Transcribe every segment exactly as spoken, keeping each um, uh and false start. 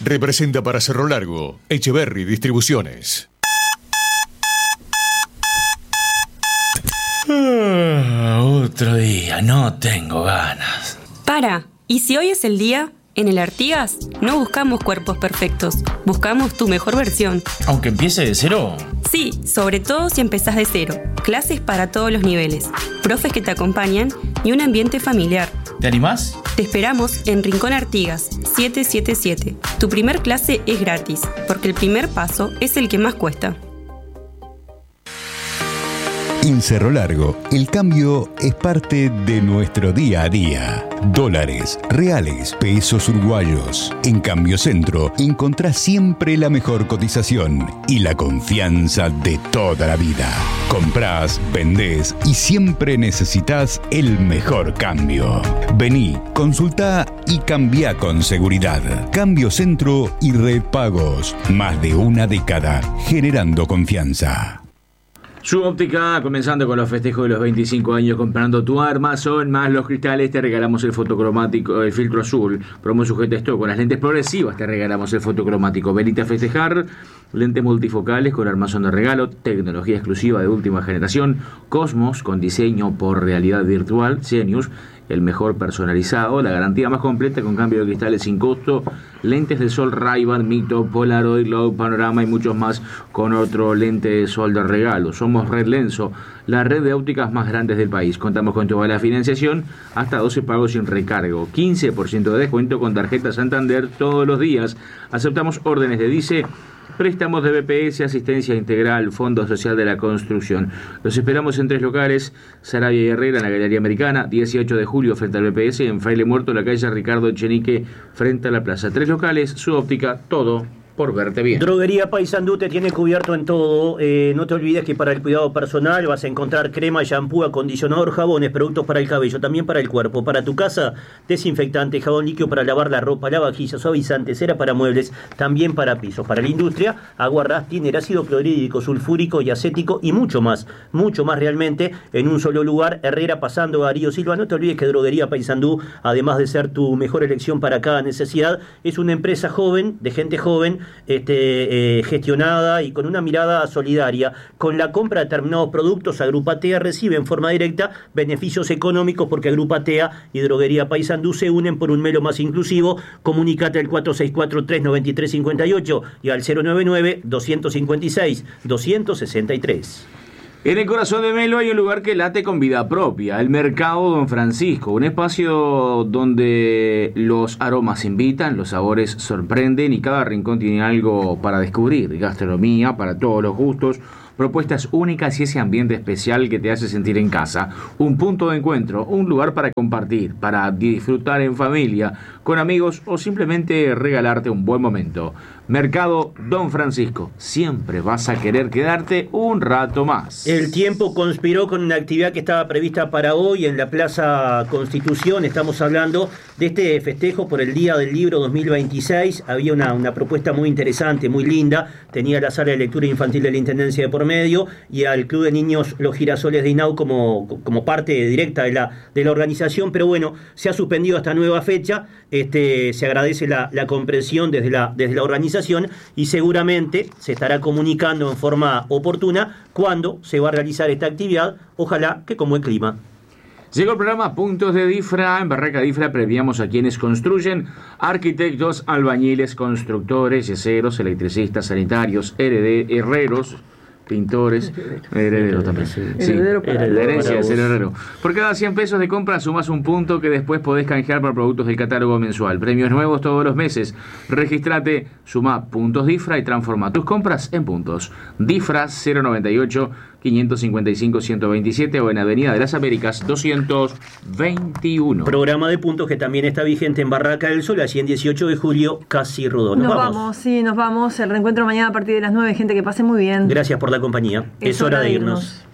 Representa para Cerro Largo, Echeverry Distribuciones. Ah, otro día, no tengo ganas. Para, ¿y si hoy es el día? En el Artigas no buscamos cuerpos perfectos, buscamos tu mejor versión. ¿Aunque empiece de cero? Sí, sobre todo si empezás de cero. Clases para todos los niveles, profes que te acompañan y un ambiente familiar. ¿Te animás? Te esperamos en Rincón Artigas, setecientos setenta y siete. Tu primer clase es gratis, porque el primer paso es el que más cuesta. En Cerro Largo, el cambio es parte de nuestro día a día. Dólares, reales, pesos uruguayos. En Cambio Centro, encontrás siempre la mejor cotización y la confianza de toda la vida. Comprás, vendés y siempre necesitas el mejor cambio. Vení, consultá y cambiá con seguridad. Cambio Centro y Red Pagos. Más de una década generando confianza. Su Óptica, comenzando con los festejos de los veinticinco años, comprando tu armazón más los cristales, te regalamos el fotocromático, el filtro azul, promo sujeta esto, con las lentes progresivas te regalamos el fotocromático. Venite a festejar, lentes multifocales con armazón de regalo, tecnología exclusiva de última generación, Cosmos con diseño por realidad virtual, Genius, el mejor personalizado, la garantía más completa con cambio de cristales sin costo, lentes de sol Ray-Ban, Mito, Polaroid, Glow, Panorama y muchos más con otro lente de sol de regalo. Somos Red Lenso, la red de ópticas más grandes del país. Contamos con toda la financiación, hasta doce pagos sin recargo, quince por ciento de descuento con tarjeta Santander todos los días. Aceptamos órdenes de DICE, préstamos de B P S, asistencia integral, Fondo Social de la Construcción. Los esperamos en tres locales, Sarabia y Herrera en la Galería Americana, dieciocho de julio frente al B P S, en Fraile Muerto, en la calle Ricardo Echenique, frente a la plaza. Tres locales, Su Óptica, todo por verte bien. Droguería Paysandú te tiene cubierto en todo. Eh, no te olvides que para el cuidado personal vas a encontrar crema, shampoo, acondicionador, jabones, productos para el cabello, también para el cuerpo. Para tu casa, desinfectante, jabón líquido para lavar la ropa, la vajilla, suavizante, cera para muebles, también para pisos. Para la industria, agua Rastiner, ácido clorhídrico, sulfúrico y acético y mucho más. Mucho más realmente en un solo lugar. Herrera pasando Darío Silva. No te olvides que Droguería Paysandú, además de ser tu mejor elección para cada necesidad, es una empresa joven, de gente joven, Este, eh, gestionada y con una mirada solidaria. Con la compra de determinados productos, Agrupatea recibe en forma directa beneficios económicos porque Agrupatea y Droguería Paysandú se unen por un Melo más inclusivo. Comunicate al cuatro seis cuatro, tres nueve tres cinco ocho y al cero nueve nueve, dos cinco seis, dos seis tres. En el corazón de Melo hay un lugar que late con vida propia, el Mercado Don Francisco, un espacio donde los aromas invitan, los sabores sorprenden y cada rincón tiene algo para descubrir, gastronomía para todos los gustos, propuestas únicas y ese ambiente especial que te hace sentir en casa, un punto de encuentro, un lugar para compartir, para disfrutar en familia, con amigos o simplemente regalarte un buen momento. Mercado Don Francisco, siempre vas a querer quedarte un rato más. El tiempo conspiró con una actividad que estaba prevista para hoy en la Plaza Constitución. Estamos hablando de este festejo por el Día del Libro dos mil veintiséis. Había una, una propuesta muy interesante, muy linda. Tenía la sala de lectura infantil de la Intendencia de por medio y al Club de Niños Los Girasoles de INAU como, como parte directa de la, de la organización. Pero bueno, se ha suspendido esta nueva fecha. Este, se agradece la, la comprensión desde la, desde la organización y seguramente se estará comunicando en forma oportuna cuándo se va a realizar esta actividad, ojalá que con buen clima. Llegó el programa Puntos de Difra. En Barraca Difra premiamos a quienes construyen: arquitectos, albañiles, constructores, yeseros, electricistas, sanitarios, hered- herreros, pintores, herederos también. Sí, Heredero para la herencia de ser vos. herrero. Por cada cien pesos de compra sumás un punto que después podés canjear por productos del catálogo mensual. Premios nuevos todos los meses. Registrate, sumá Puntos Difra y transforma tus compras en puntos. Difra cero noventa y ocho, quinientos cincuenta y cinco, ciento veintisiete o en Avenida de las Américas doscientos veintiuno. Programa de puntos que también está vigente en Barraca del Sol, así en dieciocho de julio, casi rodó. Nos, Nos vamos. vamos, sí, nos vamos. El reencuentro mañana a partir de las nueve. Gente, que pase muy bien. Gracias por la compañía. Es, es hora, hora de irnos.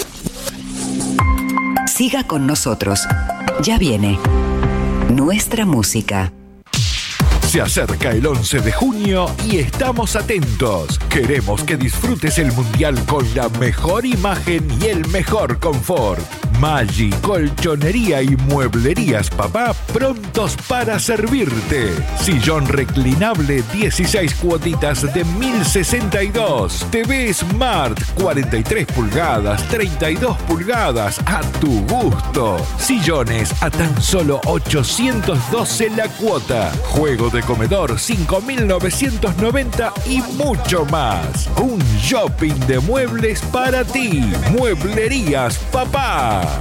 Siga con nosotros. Ya viene nuestra música. Se acerca el once de junio y estamos atentos. Queremos que disfrutes el Mundial con la mejor imagen y el mejor confort. Maggi, Colchonería y Mueblerías Papá, prontos para servirte. Sillón reclinable, dieciséis cuotitas de mil sesenta y dos. T V Smart, cuarenta y tres pulgadas, treinta y dos pulgadas, a tu gusto. Sillones a tan solo ochocientos doce la cuota. Juego de comedor, cinco mil novecientos noventa y mucho más. Un shopping de muebles para ti. Mueblerías Papá.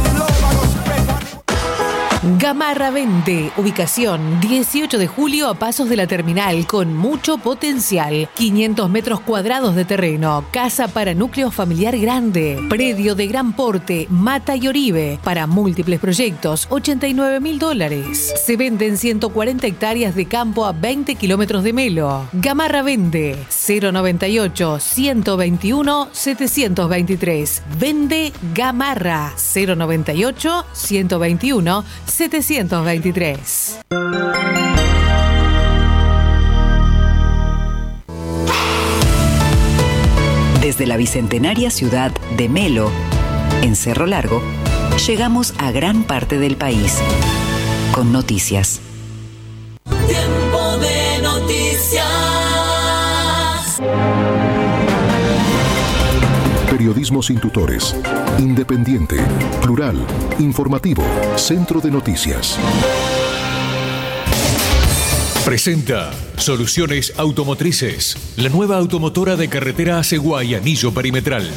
Gamarra Vende, ubicación dieciocho de julio a pasos de la terminal con mucho potencial, quinientos metros cuadrados de terreno, casa para núcleo familiar grande, predio de gran porte, Mata y Oribe, para múltiples proyectos, ochenta y nueve mil dólares. Se venden ciento cuarenta hectáreas de campo a veinte kilómetros de Melo. Gamarra Vende, cero noventa y ocho, ciento veintiuno, setecientos veintitrés. Vende Gamarra, cero noventa y ocho, ciento veintiuno, setecientos veintitrés. Desde la bicentenaria ciudad de Melo, en Cerro Largo, llegamos a gran parte del país con noticias. Tiempo de noticias. Periodismo sin tutores, independiente, plural, informativo, Centro de Noticias. Presenta Soluciones Automotrices, la nueva automotora de carretera Aceguay Anillo Perimetral.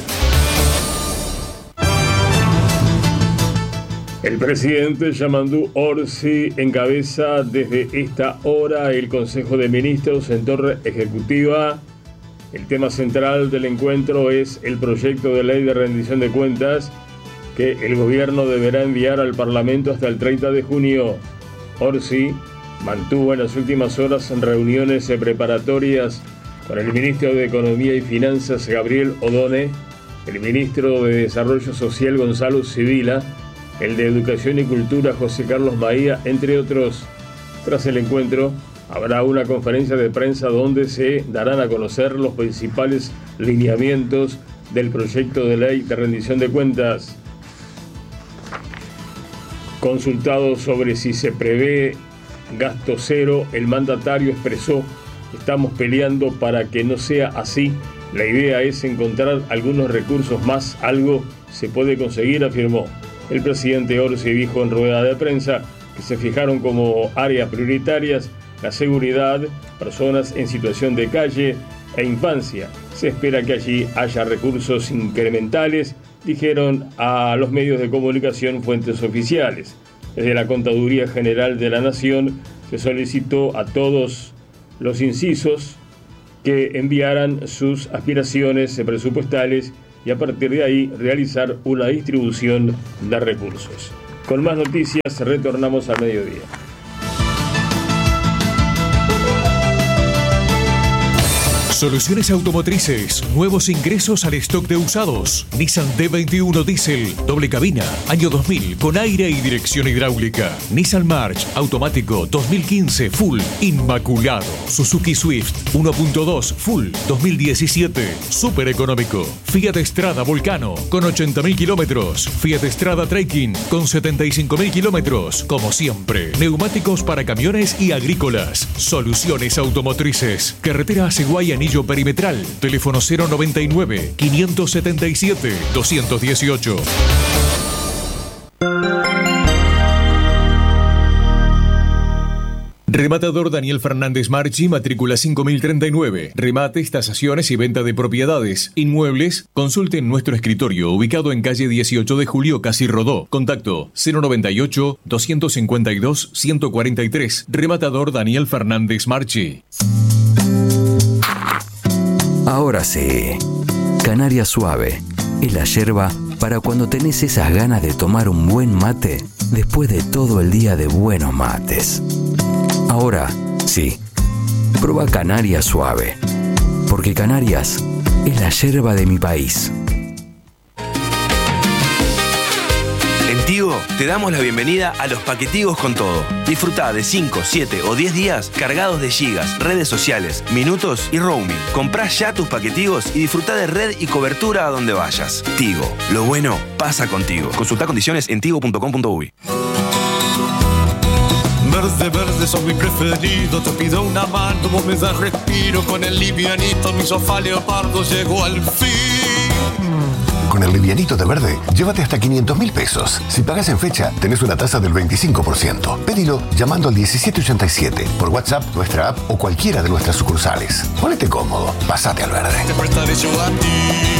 El presidente Yamandú Orsi encabeza desde esta hora el Consejo de Ministros en Torre Ejecutiva. El tema central del encuentro es el proyecto de ley de rendición de cuentas que el gobierno deberá enviar al Parlamento hasta el treinta de junio. Orsi mantuvo en las últimas horas reuniones preparatorias con el ministro de Economía y Finanzas Gabriel Odone, el ministro de Desarrollo Social Gonzalo Sibila, el de Educación y Cultura José Carlos Maía, entre otros. Tras el encuentro, habrá una conferencia de prensa donde se darán a conocer los principales lineamientos del proyecto de ley de rendición de cuentas. Consultado sobre si se prevé gasto cero, el mandatario expresó: estamos peleando para que no sea así. La idea es encontrar algunos recursos más, algo se puede conseguir, afirmó. El presidente Orsi dijo en rueda de prensa que se fijaron como áreas prioritarias la seguridad, personas en situación de calle e infancia. Se espera que allí haya recursos incrementales, dijeron a los medios de comunicación fuentes oficiales. Desde la Contaduría General de la Nación se solicitó a todos los incisos que enviaran sus aspiraciones presupuestales y a partir de ahí realizar una distribución de recursos. Con más noticias retornamos al mediodía. Soluciones Automotrices, nuevos ingresos al stock de usados. Nissan D veintiuno Diesel, doble cabina, año dos mil, con aire y dirección hidráulica. Nissan March, automático, dos mil quince, full, inmaculado. Suzuki Swift, uno punto dos, full, dos mil diecisiete, súper económico. Fiat Strada Volcano, con ochenta mil kilómetros. Fiat Strada Trekking, con setenta y cinco mil kilómetros. Como siempre, neumáticos para camiones y agrícolas. Soluciones Automotrices, carretera Aceguay Anillo Perimetral, teléfono cero noventa y nueve, quinientos setenta y siete, doscientos dieciocho. Rematador Daniel Fernández Marchi, matrícula cinco mil treinta y nueve. Remates, tasaciones y venta de propiedades. Inmuebles, consulten nuestro escritorio, ubicado en calle dieciocho de julio, Casi Rodó. Contacto cero noventa y ocho, doscientos cincuenta y dos, ciento cuarenta y tres. Rematador Daniel Fernández Marchi. Ahora sí, Canaria Suave es la yerba para cuando tenés esas ganas de tomar un buen mate después de todo el día de buenos mates. Ahora sí, prueba Canaria Suave, porque Canarias es la yerba de mi país. En Tigo te damos la bienvenida a los paquetigos con todo. Disfrutá de cinco, siete o diez días cargados de gigas, redes sociales, minutos y roaming. Comprá ya tus paquetigos y disfrutá de red y cobertura a donde vayas. Tigo, lo bueno pasa contigo. Consultá condiciones en tigo punto com punto uy. Verde, verde, son mi preferido. Te pido una mano, vos me das respiro. Con el livianito, mi sofá leopardo llegó al fin. Con el livianito de Verde, llévate hasta quinientos mil pesos. Si pagas en fecha, tenés una tasa del veinticinco por ciento. Pedilo llamando al diecisiete ochenta y siete, por WhatsApp, nuestra app o cualquiera de nuestras sucursales. Ponete cómodo, pasate al Verde. Te prestaré yo a ti.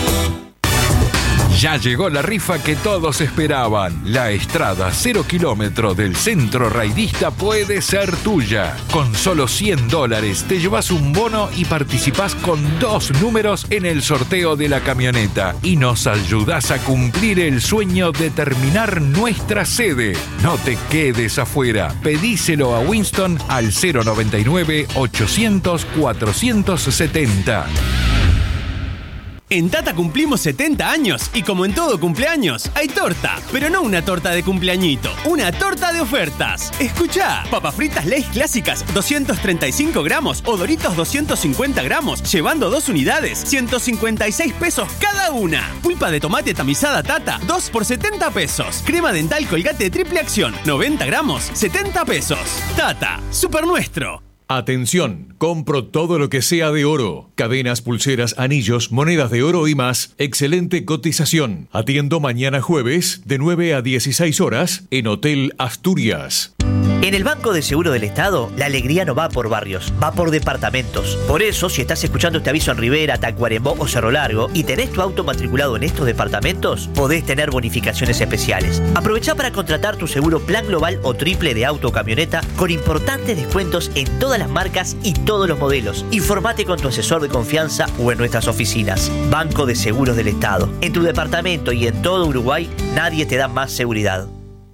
Ya llegó la rifa que todos esperaban. La Estrada cero kilómetro del Centro Raidista puede ser tuya. Con solo cien dólares te llevas un bono y participás con dos números en el sorteo de la camioneta. Y nos ayudás a cumplir el sueño de terminar nuestra sede. No te quedes afuera. Pedíselo a Winston al cero noventa y nueve, ochocientos, cuatrocientos setenta. En Tata cumplimos setenta años y como en todo cumpleaños, hay torta. Pero no una torta de cumpleañito, una torta de ofertas. Escuchá, papas fritas Lay's clásicas doscientos treinta y cinco gramos o Doritos doscientos cincuenta gramos, llevando dos unidades, ciento cincuenta y seis pesos cada una. Pulpa de tomate tamizada Tata, dos por setenta pesos. Crema dental Colgate triple acción, noventa gramos, setenta pesos. Tata, super nuestro. Atención, compro todo lo que sea de oro. Cadenas, pulseras, anillos, monedas de oro y más. Excelente cotización. Atiendo mañana jueves de nueve a dieciséis horas en Hotel Asturias. En el Banco de Seguro del Estado, la alegría no va por barrios, va por departamentos. Por eso, si estás escuchando este aviso en Rivera, Tacuarembó o Cerro Largo y tenés tu auto matriculado en estos departamentos, podés tener bonificaciones especiales. Aprovechá para contratar tu seguro plan global o triple de auto o camioneta con importantes descuentos en todas las marcas y todos los modelos. Informate con tu asesor de confianza o en nuestras oficinas. Banco de Seguros del Estado. En tu departamento y en todo Uruguay, nadie te da más seguridad.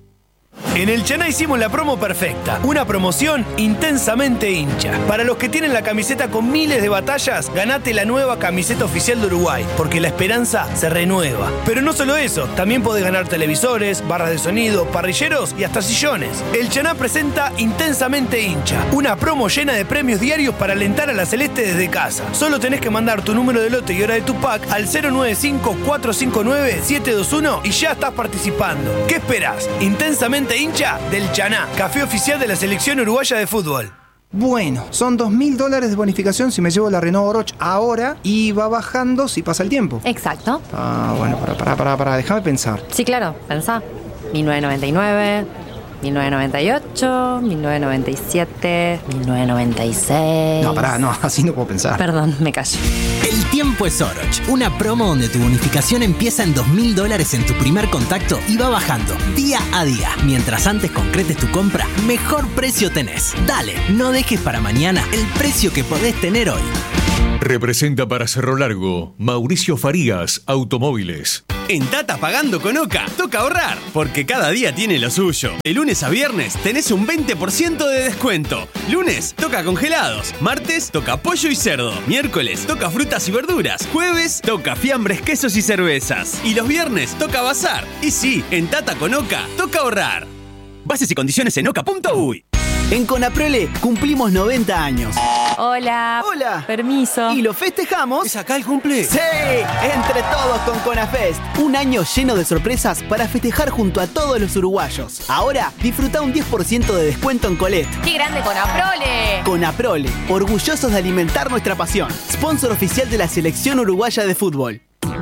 En el Chaná hicimos la promo perfecta, una promoción intensamente hincha. Para los que tienen la camiseta con miles de batallas, ganate la nueva camiseta oficial de Uruguay, porque la esperanza se renueva. Pero no solo eso, también podés ganar televisores, barras de sonido, parrilleros y hasta sillones. El Chaná presenta Intensamente hincha, una promo llena de premios diarios para alentar a la Celeste desde casa. Solo tenés que mandar tu número de lote y hora de tu pack al cero nueve cinco, cuatro cinco nueve, siete dos uno y ya estás participando. ¿Qué esperás? Intensamente hincha del Chaná, café oficial de la selección uruguaya de fútbol. Bueno, son dos mil dólares de bonificación si me llevo la Renault Oroch ahora y va bajando si pasa el tiempo. Exacto. Ah, bueno, para, para, para, para, déjame pensar. Sí, claro, pensá. mil novecientos noventa y nueve, mil novecientos noventa y ocho, mil novecientos noventa y siete, mil novecientos noventa y seis... No, pará, no, así no puedo pensar. Perdón, me callo. El tiempo es Oroch, una promo donde tu bonificación empieza en dos mil dólares en tu primer contacto y va bajando día a día. Mientras antes concretes tu compra, mejor precio tenés. Dale, no dejes para mañana el precio que podés tener hoy. Representa para Cerro Largo Mauricio Farías Automóviles. En Tata Pagando con Oca, toca ahorrar, porque cada día tiene lo suyo. De lunes a viernes tenés un veinte por ciento de descuento. Lunes toca congelados, martes toca pollo y cerdo, miércoles toca frutas y verduras, jueves toca fiambres, quesos y cervezas. Y los viernes toca bazar. Y sí, en Tata con Oca, toca ahorrar. Bases y condiciones en oca punto uy. En Conaprole cumplimos noventa años. Hola. Hola. Permiso. Y lo festejamos. ¿Es acá el cumple? Sí, entre todos con Conafest. Un año lleno de sorpresas para festejar junto a todos los uruguayos. Ahora, disfruta un diez por ciento de descuento en Colette. ¡Qué grande Conaprole! Conaprole, orgullosos de alimentar nuestra pasión. Sponsor oficial de la selección uruguaya de fútbol.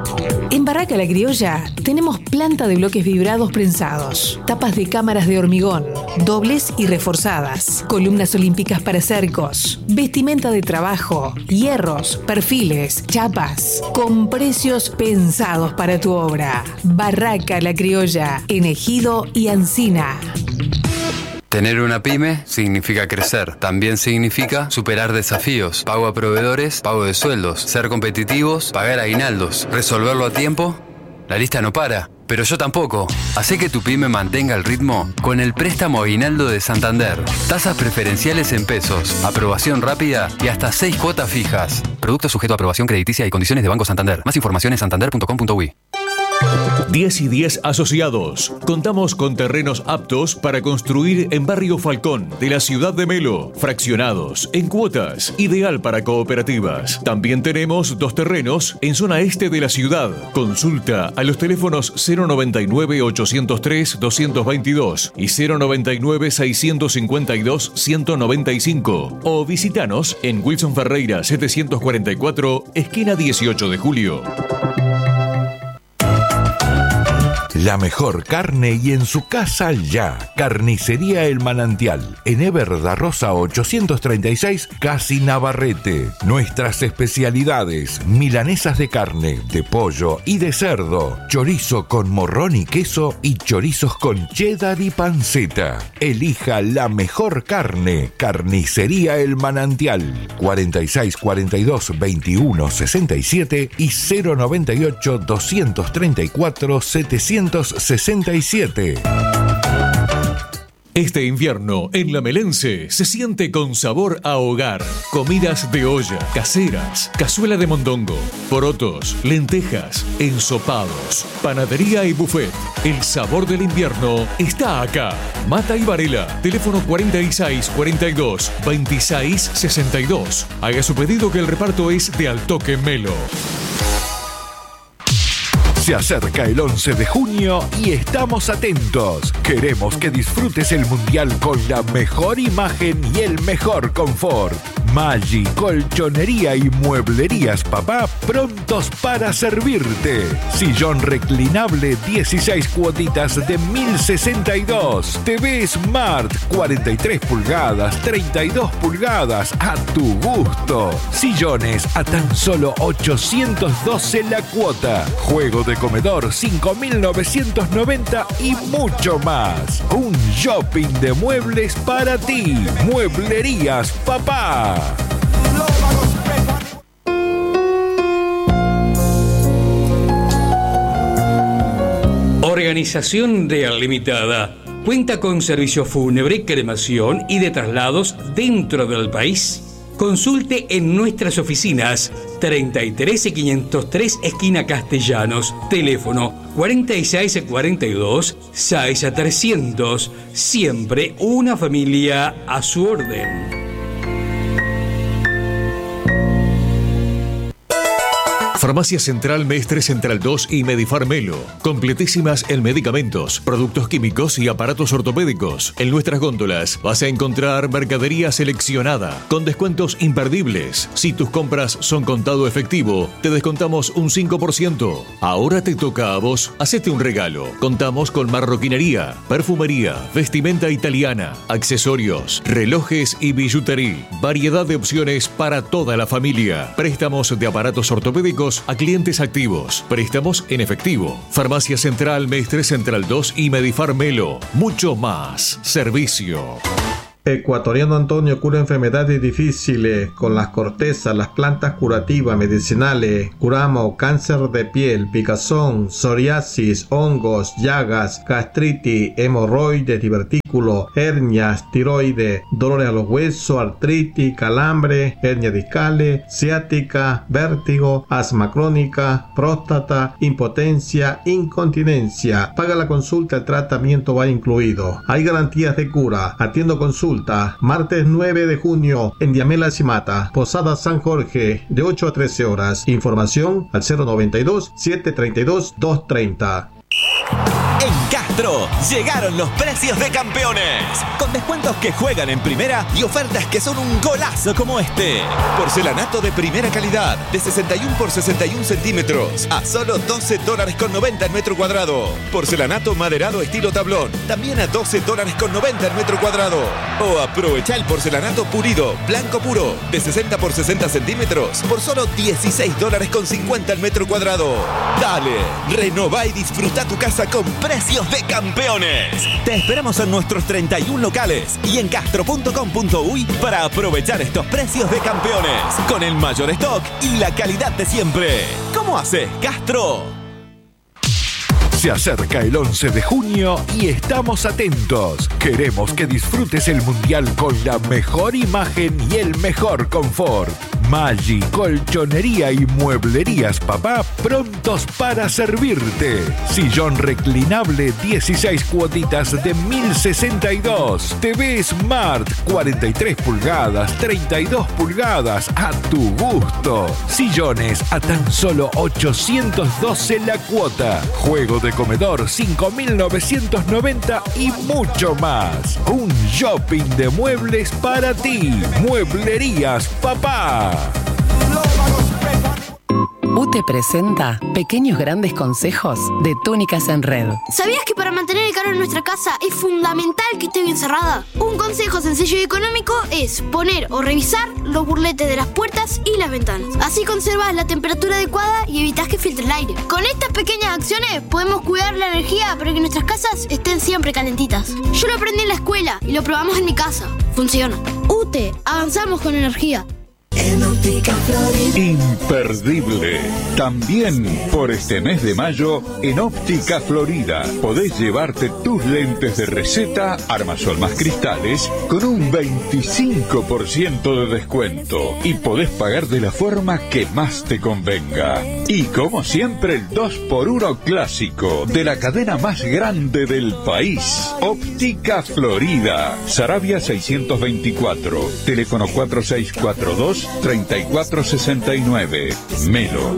En Barraca La Criolla tenemos planta de bloques vibrados prensados, tapas de cámaras de hormigón, dobles y reforzadas, columnas olímpicas para cercos, vestimenta de trabajo, hierros, perfiles, chapas, con precios pensados para tu obra. Barraca La Criolla, en Ejido y Ancina. Tener una pyme significa crecer. También significa superar desafíos. Pago a proveedores, pago de sueldos, ser competitivos, pagar aguinaldos, resolverlo a tiempo. La lista no para, pero yo tampoco. Hacé que tu pyme mantenga el ritmo con el préstamo aguinaldo de Santander. Tasas preferenciales en pesos, aprobación rápida y hasta seis cuotas fijas. Producto sujeto a aprobación crediticia y condiciones de Banco Santander. Más información en santander punto com punto uy. diez y diez Asociados. Contamos con terrenos aptos para construir en Barrio Falcón de la ciudad de Melo. Fraccionados, en cuotas, ideal para cooperativas. También tenemos dos terrenos en zona este de la ciudad. Consulta a los teléfonos cero noventa y nueve, ochocientos tres, doscientos veintidós y cero noventa y nueve, seiscientos cincuenta y dos, ciento noventa y cinco o visitanos en Wilson Ferreira setecientos cuarenta y cuatro, esquina dieciocho de julio. La mejor carne y en su casa ya. Carnicería El Manantial. En Ever da Rosa ochocientos treinta y seis, casi Navarrete. Nuestras especialidades: milanesas de carne, de pollo y de cerdo. Chorizo con morrón y queso y chorizos con cheddar y panceta. Elija la mejor carne. Carnicería El Manantial. cuarenta y seis, cuarenta y dos, veintiuno, sesenta y siete y cero noventa y ocho, doscientos treinta y cuatro, setecientos sesenta y siete. Este invierno en La Melense se siente con sabor a hogar. Comidas de olla, caseras, cazuela de mondongo, porotos, lentejas, ensopados, panadería y buffet. El sabor del invierno está acá. Mata y Varela, teléfono cuarenta y seis, cuarenta y dos, veintiséis, sesenta y dos. Haga su pedido que el reparto es de Al Toque Melo. Se acerca el once de junio y estamos atentos. Queremos que disfrutes el Mundial con la mejor imagen y el mejor confort. Maggi, Colchonería y Mueblerías Papá, prontos para servirte. Sillón reclinable, dieciséis cuotitas de mil sesenta y dos. T V Smart, cuarenta y tres pulgadas, treinta y dos pulgadas, a tu gusto. Sillones a tan solo ochocientos doce la cuota. Juego de comedor, cinco mil novecientos noventa y mucho más. Un shopping de muebles para ti. Mueblerías Papá. Organización Real Limitada cuenta con servicio fúnebre, cremación y de traslados dentro del país. Consulte en nuestras oficinas treinta y tres y quinientos tres esquina Castellanos, teléfono cuarenta y seis cuarenta y dos, seis a trescientos, siempre una familia a su orden. Farmacia Central Mestre Central dos y Medifar Melo. Completísimas en medicamentos, productos químicos y aparatos ortopédicos. En nuestras góndolas vas a encontrar mercadería seleccionada con descuentos imperdibles. Si tus compras son contado efectivo, te descontamos un cinco por ciento. Ahora te toca a vos. Hacete un regalo. Contamos con marroquinería, perfumería, vestimenta italiana, accesorios, relojes y billutería. Variedad de opciones para toda la familia. Préstamos de aparatos ortopédicos a clientes activos. Préstamos en efectivo. Farmacia Central Mestre Central dos y Medifar Melo. Mucho más servicio. Ecuatoriano Antonio cura enfermedades difíciles con las cortezas, las plantas curativas medicinales. Curamos cáncer de piel, picazón, psoriasis, hongos, llagas, gastritis, hemorroides, divertículos, hernias, tiroides, dolores a los huesos, artritis, calambre, hernias discales, ciática, vértigo, asma crónica, próstata, impotencia, incontinencia. Paga la consulta, el tratamiento va incluido. Hay garantías de cura. Atiendo consulta. Martes nueve de junio en Diamela Cimata, Posada San Jorge, de ocho a trece horas. Información al cero noventa y dos, setecientos treinta y dos, doscientos treinta. En Castro llegaron los precios de campeones, con descuentos que juegan en primera y ofertas que son un golazo como este. Porcelanato de primera calidad de sesenta y uno por sesenta y uno centímetros a solo doce dólares con noventa el metro cuadrado. Porcelanato maderado estilo tablón también a doce dólares con noventa el metro cuadrado. O aprovecha el porcelanato pulido blanco puro de sesenta por sesenta centímetros por solo dieciséis dólares con cincuenta el metro cuadrado. Dale, renova y disfruta tu casa con precios de campeones. Te esperamos en nuestros treinta y uno locales y en castro punto com punto uy para aprovechar estos precios de campeones con el mayor stock y la calidad de siempre. ¿Cómo haces, Castro? Se acerca el once de junio y estamos atentos. Queremos que disfrutes el Mundial con la mejor imagen y el mejor confort. Maggi, colchonería y mueblerías papá, prontos para servirte. Sillón reclinable dieciséis cuotitas de mil sesenta y dos. T V Smart cuarenta y tres pulgadas, treinta y dos pulgadas a tu gusto. Sillones a tan solo ochocientos doce la cuota. Juego de comedor cinco mil novecientos noventa y mucho más. Un shopping de muebles para ti. Mueblerías papá. U T E presenta Pequeños Grandes Consejos de Túnicas en Red. ¿Sabías que para mantener el calor en nuestra casa es fundamental que esté bien cerrada? Un consejo sencillo y económico es poner o revisar los burletes de las puertas y las ventanas. Así conservas la temperatura adecuada y evitas que filtre el aire. Con estas pequeñas acciones podemos cuidar la energía para que nuestras casas estén siempre calentitas. Yo lo aprendí en la escuela y lo probamos en mi casa. Funciona. U T E, avanzamos con energía. En Óptica Florida. Imperdible. También por este mes de mayo en Óptica Florida podés llevarte tus lentes de receta Armasol más cristales con un veinticinco por ciento de descuento y podés pagar de la forma que más te convenga. Y como siempre el dos por uno clásico de la cadena más grande del país. Óptica Florida. Sarabia seiscientos veinticuatro. Teléfono cuatro seis cuatro dos treinta y cuatro sesenta y nueve. Melo.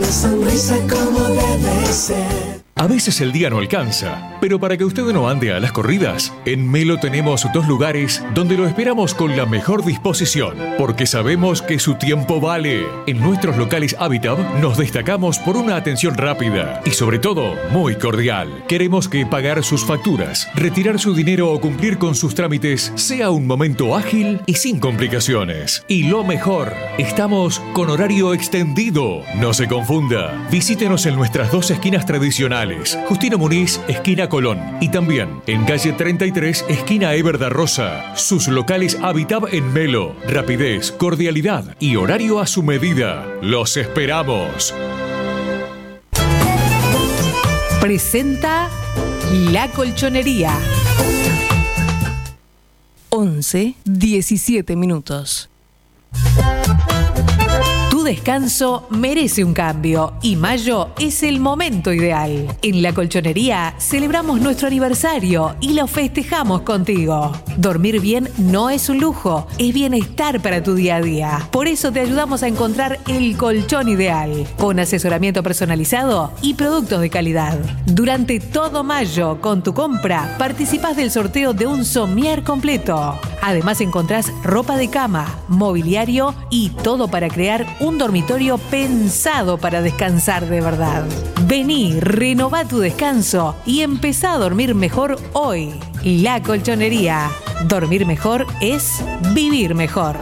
A veces el día no alcanza, pero para que usted no ande a las corridas, en Melo tenemos dos lugares donde lo esperamos con la mejor disposición, porque sabemos que su tiempo vale. En nuestros locales Habitat nos destacamos por una atención rápida y sobre todo muy cordial. Queremos que pagar sus facturas, retirar su dinero o cumplir con sus trámites sea un momento ágil y sin complicaciones. Y lo mejor, estamos con horario extendido. No se confunda. Visítenos en nuestras dos esquinas tradicionales. Justino Muniz, esquina Colón. Y también en calle treinta y tres, esquina Eber da Rosa. Sus locales Habitat en Melo. Rapidez, cordialidad y horario a su medida. ¡Los esperamos! Presenta La Colchonería. once, diecisiete minutos. Tu descanso merece un cambio y mayo es el momento ideal. En La Colchonería celebramos nuestro aniversario y lo festejamos contigo. Dormir bien no es un lujo, es bienestar para tu día a día. Por eso te ayudamos a encontrar el colchón ideal, con asesoramiento personalizado y productos de calidad. Durante todo mayo, con tu compra, participás del sorteo de un somier completo. Además encontrás ropa de cama, mobiliario y todo para crear un dormitorio pensado para descansar de verdad. Vení, renová tu descanso y empezá a dormir mejor hoy. La Colchonería. Dormir mejor es vivir mejor.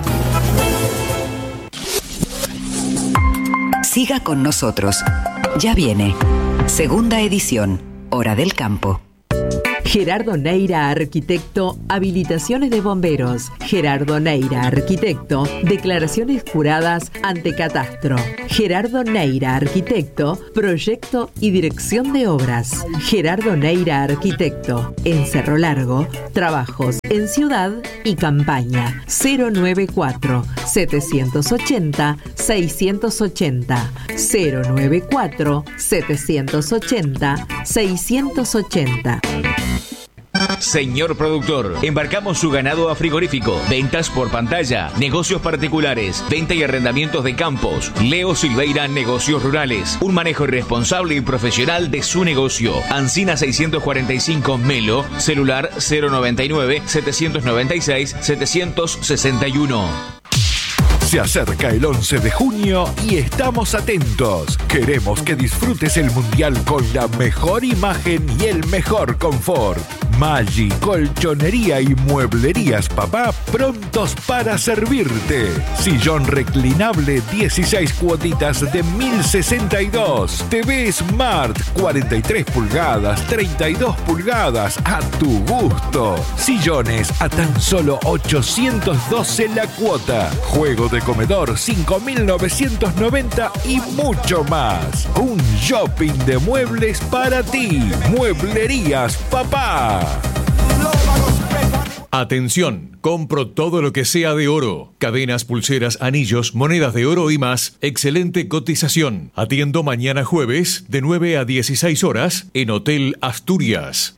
Siga con nosotros. Ya viene. Segunda edición. Hora del Campo. Gerardo Neira, arquitecto, habilitaciones de bomberos. Gerardo Neira, arquitecto, declaraciones juradas ante catastro. Gerardo Neira, arquitecto, proyecto y dirección de obras. Gerardo Neira, arquitecto, en Cerro Largo, trabajos en ciudad y campaña. cero noventa y cuatro, setecientos ochenta, seiscientos ochenta. cero noventa y cuatro, setecientos ochenta, seiscientos ochenta. Señor productor, embarcamos su ganado a frigorífico, ventas por pantalla, negocios particulares, venta y arrendamientos de campos. Leo Silveira, negocios rurales. Un manejo irresponsable y profesional de su negocio. Ancina seiscientos cuarenta y cinco Melo, celular cero noventa y nueve, setecientos noventa y seis, setecientos sesenta y uno. Se acerca el once de junio y estamos atentos. Queremos que disfrutes el Mundial con la mejor imagen y el mejor confort. Maggi, colchonería y mueblerías papá, prontos para servirte. Sillón reclinable dieciséis cuotitas de mil sesenta y dos. T V Smart cuarenta y tres pulgadas, treinta y dos pulgadas a tu gusto. Sillones a tan solo ochocientos doce la cuota. Juego de comedor cinco mil novecientos noventa y mucho más. Un shopping de muebles para ti. Mueblerías papá. Atención, compro todo lo que sea de oro. Cadenas, pulseras, anillos, monedas de oro y más. Excelente cotización. Atiendo mañana jueves de nueve a dieciséis horas en Hotel Asturias.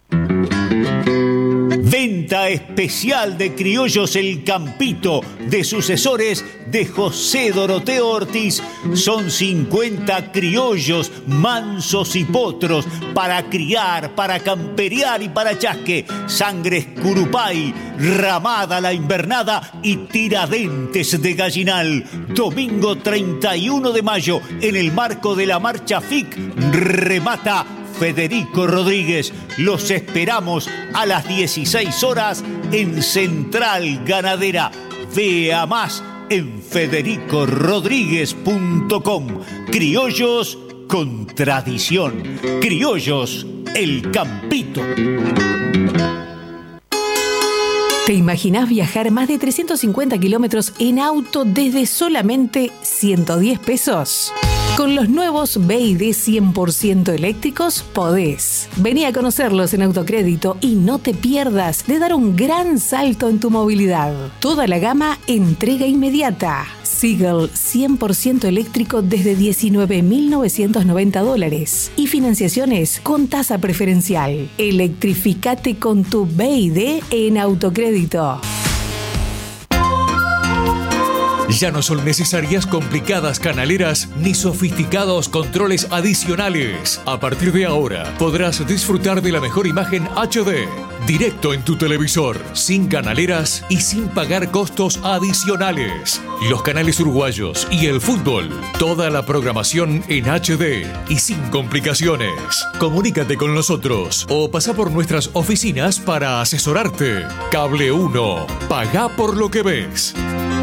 Venta especial de Criollos El Campito, de sucesores de José Doroteo Ortiz. Son cincuenta criollos mansos y potros para criar, para camperear y para chasque. Sangres curupay, ramada la invernada y tiradentes de gallinal. Domingo treinta y uno de mayo, en el marco de la marcha F I C, remata Federico Rodríguez. Los esperamos a las dieciséis horas en Central Ganadera. Vea más en federico rodríguez punto com. Criollos con tradición. Criollos El Campito. ¿Te imaginás viajar más de trescientos cincuenta kilómetros en auto desde solamente ciento diez pesos? Con los nuevos B Y D cien por ciento eléctricos podés. Vení a conocerlos en Autocrédito y no te pierdas de dar un gran salto en tu movilidad. Toda la gama entrega inmediata. Seagull cien por ciento eléctrico desde diecinueve mil novecientos noventa dólares y financiaciones con tasa preferencial. Electrificate con tu B Y D en Autocrédito. Ya no son necesarias complicadas canaleras ni sofisticados controles adicionales. A partir de ahora podrás disfrutar de la mejor imagen H D directo en tu televisor, sin canaleras y sin pagar costos adicionales. Los canales uruguayos y el fútbol, toda la programación en H D y sin complicaciones. Comunícate con nosotros o pasa por nuestras oficinas para asesorarte. Cable uno, pagá por lo que ves.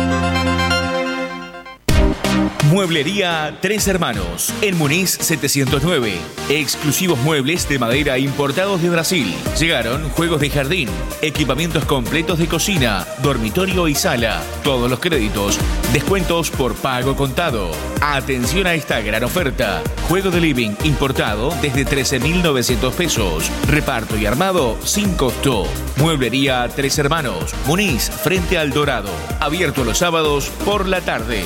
Mueblería Tres Hermanos, en Muniz setecientos nueve. Exclusivos muebles de madera importados de Brasil. Llegaron juegos de jardín, equipamientos completos de cocina, dormitorio y sala. Todos los créditos, descuentos por pago contado. Atención a esta gran oferta. Juego de living importado desde trece mil novecientos pesos. Reparto y armado sin costo. Mueblería Tres Hermanos, Muniz frente al Dorado. Abierto los sábados por la tarde.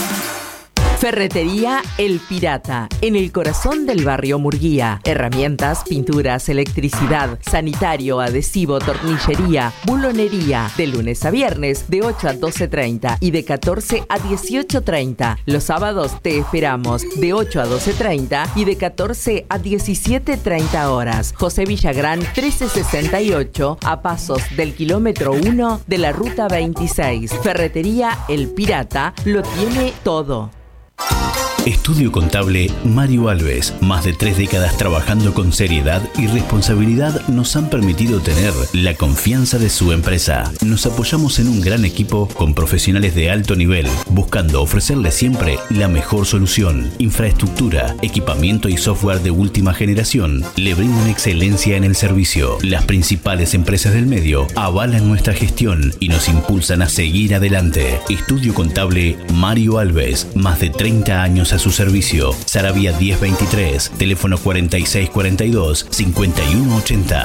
Ferretería El Pirata, en el corazón del barrio Murguía. Herramientas, pinturas, electricidad, sanitario, adhesivo, tornillería, bulonería. De lunes a viernes, de ocho a doce treinta y de catorce a dieciocho treinta. Los sábados te esperamos de ocho a doce treinta y de catorce a diecisiete treinta horas. José Villagrán trece sesenta y ocho, a pasos del kilómetro uno de la ruta veintiséis. Ferretería El Pirata lo tiene todo. Estudio Contable Mario Alves. Más de tres décadas trabajando con seriedad y responsabilidad nos han permitido tener la confianza de su empresa. Nos apoyamos en un gran equipo con profesionales de alto nivel, buscando ofrecerles siempre la mejor solución. Infraestructura, equipamiento y software de última generación le brindan excelencia en el servicio. Las principales empresas del medio avalan nuestra gestión y nos impulsan a seguir adelante. Estudio Contable Mario Alves. Más de treinta años a su servicio. Saravia diez veintitrés, teléfono cuarenta y seis cuarenta y dos, cincuenta y uno ochenta.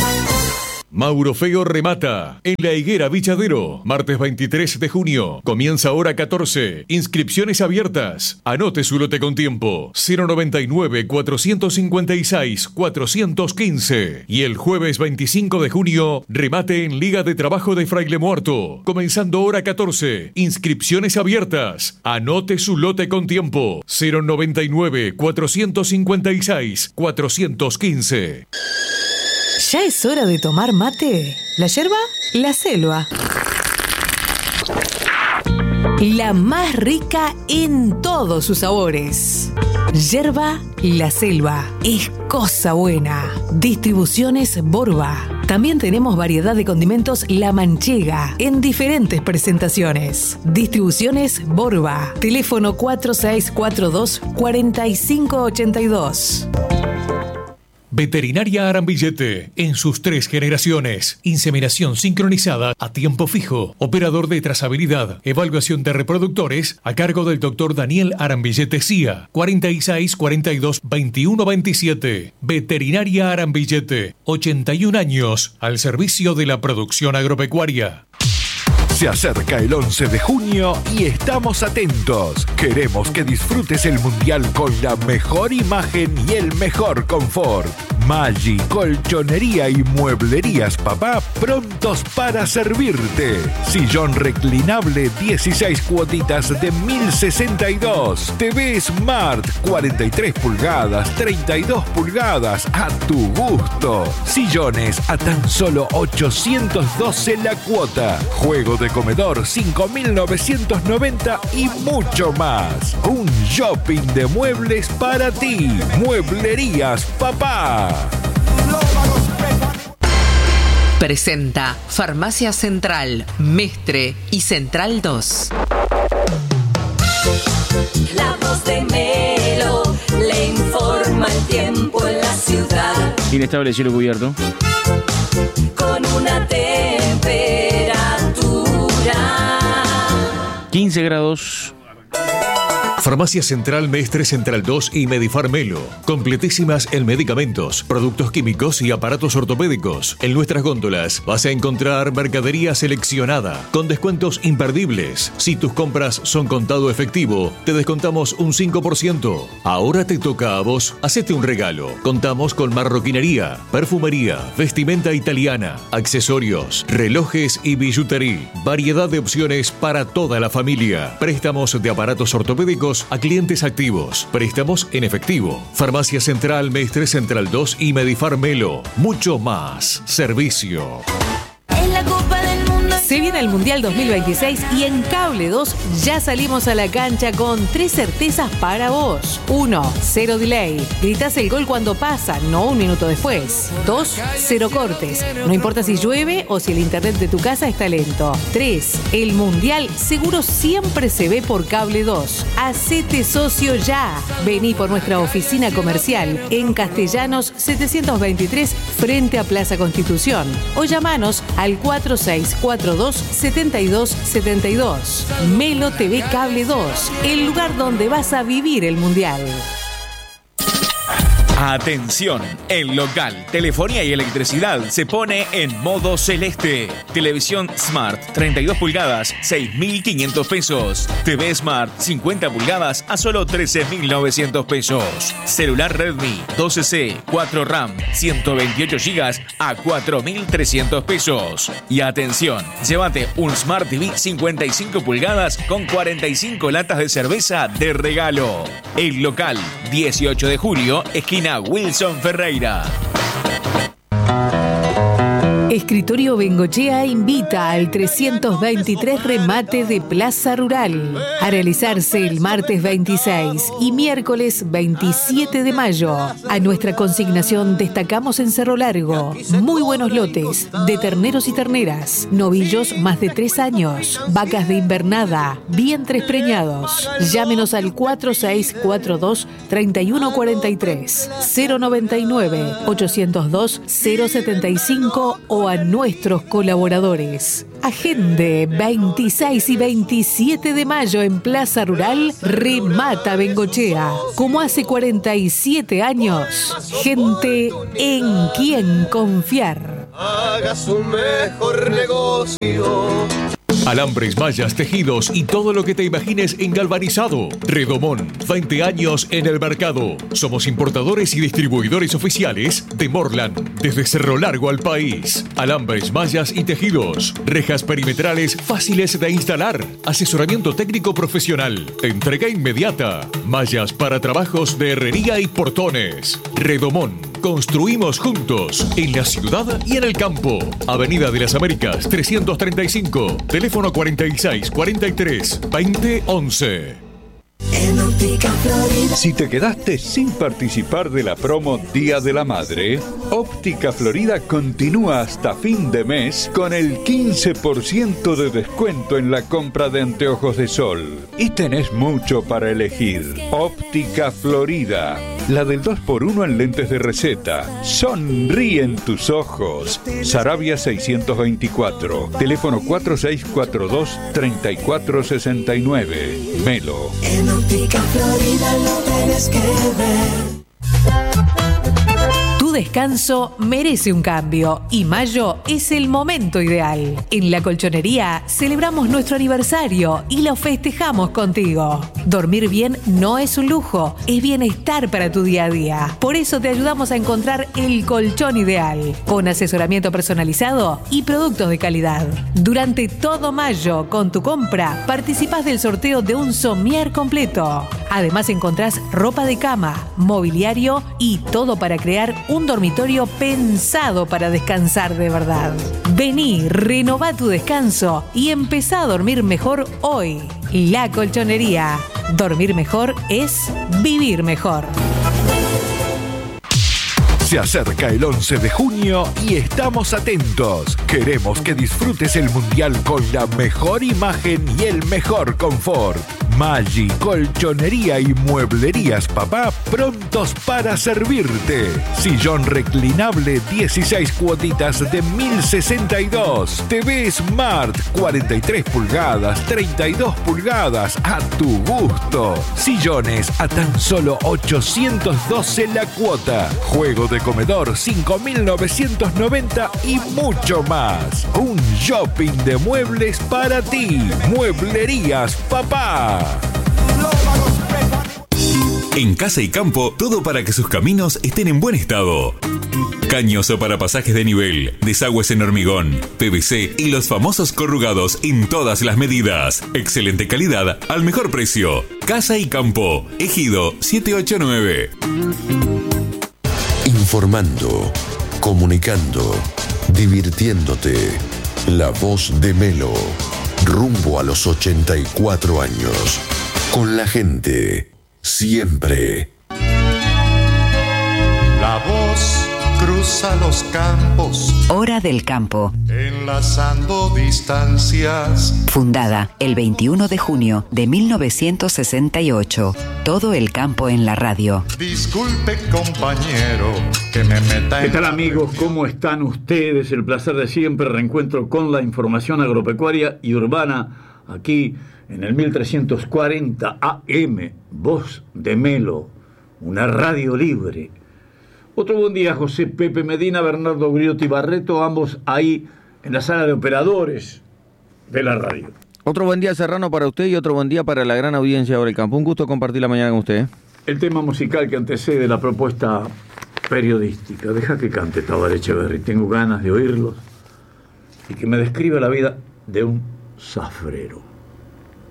Mauro Feo remata en La Higuera Villadero, martes veintitrés de junio. Comienza hora catorce. Inscripciones abiertas. Anote su lote con tiempo. cero noventa y nueve, cuatrocientos cincuenta y seis, cuatrocientos quince. Y el jueves veinticinco de junio, remate en Liga de Trabajo de Fraile Muerto. Comenzando hora catorce. Inscripciones abiertas. Anote su lote con tiempo. cero noventa y nueve, cuatrocientos cincuenta y seis, cuatrocientos quince. ¿Ya es hora de tomar mate? ¿La yerba? La selva. La más rica en todos sus sabores. Yerba La Selva. Es cosa buena. Distribuciones Borba. También tenemos variedad de condimentos La Manchega en diferentes presentaciones. Distribuciones Borba. Teléfono cuatro seis cuatro dos, cuatro cinco ocho dos. Veterinaria Arambillete, en sus tres generaciones. Inseminación sincronizada a tiempo fijo. Operador de trazabilidad. Evaluación de reproductores a cargo del doctor Daniel Arambillete C I A. cuarenta y seis, cuarenta y dos, veintiuno, veintisiete. Veterinaria Arambillete, ochenta y un años al servicio de la producción agropecuaria. Se acerca el once de junio y estamos atentos. Queremos que disfrutes el Mundial con la mejor imagen y el mejor confort. Maggi, colchonería y mueblerías papá prontos para servirte. Sillón reclinable dieciséis cuotitas de mil sesenta y dos. T V Smart cuarenta y tres pulgadas, treinta y dos pulgadas a tu gusto. Sillones a tan solo ochocientos doce la cuota. Juego de comedor cinco mil novecientos noventa y mucho más. Un shopping de muebles para ti. Mueblerías papá. Presenta Farmacia Central, Mestre y Central dos. La voz de Melo le informa el tiempo en la ciudad. Inestable cielo cubierto. Con una temperatura quince grados. Farmacia Central Mestre, Central dos y Medifar Melo. Completísimas en medicamentos, productos químicos y aparatos ortopédicos. En nuestras góndolas vas a encontrar mercadería seleccionada con descuentos imperdibles. Si tus compras son contado efectivo, te descontamos un cinco por ciento. Ahora te toca a vos. Hacete un regalo. Contamos con marroquinería, perfumería, vestimenta italiana, accesorios, relojes y billutería. Variedad de opciones para toda la familia. Préstamos de aparatos ortopédicos a clientes activos. Préstamos en efectivo. Farmacia Central Mestre, Central dos y Medifar Melo. Mucho más servicio. En la Copa del Mundo se viene el Mundial dos mil veintiséis y en Cable dos ya salimos a la cancha con tres certezas para vos. uno. Cero delay. Gritás el gol cuando pasa, no un minuto después. dos. Cero cortes. No importa si llueve o si el internet de tu casa está lento. tres. El Mundial seguro siempre se ve por Cable dos. Hacete socio ya. Vení por nuestra oficina comercial en Castellanos setecientos veintitrés frente a Plaza Constitución o llamanos al cuatro seis cuatro dos, siete dos siete dos. Melo T V Cable dos, el lugar donde vas a vivir el Mundial. Atención, el local, telefonía y electricidad se pone en modo celeste. Televisión Smart, treinta y dos pulgadas, seis mil quinientos pesos. T V Smart, cincuenta pulgadas a solo trece mil novecientos pesos. Celular Redmi, doce C, cuatro RAM, ciento veintiocho gigas a cuatro mil trescientos pesos. Y atención, llévate un Smart T V cincuenta y cinco pulgadas con cuarenta y cinco latas de cerveza de regalo. El local, dieciocho de julio, esquina Wilson Ferreira. Escritorio Bengochea invita al trescientos veintitrés remate de Plaza Rural a realizarse el martes veintiséis y miércoles veintisiete de mayo. A nuestra consignación destacamos en Cerro Largo muy buenos lotes de terneros y terneras, novillos más de tres años, vacas de invernada, vientres preñados. Llámenos al cuatro seis cuatro dos, tres uno cuatro tres, cero noventa y nueve, ochocientos dos, cero setenta y cinco o a nuestros colaboradores. Agende veintiséis y veintisiete de mayo en Plaza Rural, remata Bengochea. Como hace cuarenta y siete años, gente en quien confiar. Hagas un mejor negocio. Alambres, mallas, tejidos y todo lo que te imagines en galvanizado. Redomón, veinte años en el mercado. Somos importadores y distribuidores oficiales de Morland, desde Cerro Largo al país. Alambres, mallas y tejidos. Rejas perimetrales fáciles de instalar. Asesoramiento técnico profesional. Entrega inmediata. Mallas para trabajos de herrería y portones. Redomón. Construimos juntos, en la ciudad y en el campo. Avenida de las Américas, trescientos treinta y cinco. Teléfono cuarenta y seis, cuarenta y tres, veinte, once. En Óptica Florida. Si te quedaste sin participar de la promo Día de la Madre, Óptica Florida continúa hasta fin de mes con el quince por ciento de descuento en la compra de anteojos de sol. Y tenés mucho para elegir. Óptica Florida. La del dos por uno en lentes de receta. Sonríen tus ojos. Sarabia seiscientos veinticuatro. Teléfono cuatro seis cuatro dos, tres cuatro seis nueve. Melo. En Óptica Florida lo tienes que ver. Tu descanso merece un cambio y mayo es el momento ideal. En La Colchonería celebramos nuestro aniversario y lo festejamos contigo. Dormir bien no es un lujo, es bienestar para tu día a día. Por eso te ayudamos a encontrar el colchón ideal, con asesoramiento personalizado y productos de calidad. Durante todo mayo, con tu compra, participás del sorteo de un somier completo. Además encontrás ropa de cama, mobiliario y todo para crear un dormitorio pensado para descansar de verdad. Vení, renová tu descanso y empezá a dormir mejor hoy. La Colchonería. Dormir mejor es vivir mejor. Se acerca el once de junio y estamos atentos. Queremos que disfrutes el Mundial con la mejor imagen y el mejor confort. Maggi, Colchonería y Mueblerías Papá prontos para servirte. Sillón reclinable dieciséis cuotitas de mil sesenta y dos. T V Smart cuarenta y tres pulgadas, treinta y dos pulgadas a tu gusto. Sillones a tan solo ochocientos doce la cuota. Juego de comedor cinco mil novecientos noventa y mucho más. Un shopping de muebles para ti. Mueblerías Papá. En Casa y Campo, todo para que sus caminos estén en buen estado. Cañoso para pasajes de nivel, desagües en hormigón, P V C y los famosos corrugados en todas las medidas. Excelente calidad al mejor precio. Casa y Campo, Ejido siete ocho nueve. Informando, comunicando, divirtiéndote. La voz de Melo, rumbo a los ochenta y cuatro años. Con la gente, siempre. La voz cruza los campos. Hora del Campo. Enlazando distancias. Fundada el veintiuno de junio de mil novecientos sesenta y ocho. Todo el campo en la radio. Disculpe, compañero, que me meta en... ¿Qué tal, amigos? ¿Cómo están ustedes? El placer de siempre, reencuentro con la información agropecuaria y urbana aquí en el mil trescientos cuarenta A M, Voz de Melo, una radio libre. Otro buen día, José Pepe Medina, Bernardo Griotti Barreto, ambos ahí en la sala de operadores de la radio. Otro buen día, Serrano, para usted y otro buen día para la gran audiencia de Hora del Campo. Un gusto compartir la mañana con usted. El tema musical que antecede la propuesta periodística. Deja que cante Tabaré Echeverri. Tengo ganas de oírlos y que me describa la vida de un zafrero.